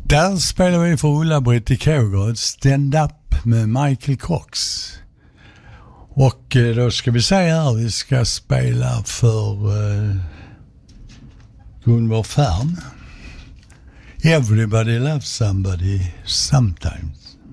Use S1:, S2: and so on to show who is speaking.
S1: Där spelar vi för Ulla-Britt i Kågård stand-up med Michael Cox. Och då ska vi säga här, vi ska spela för Gunvor Färm. Everybody loves somebody sometimes.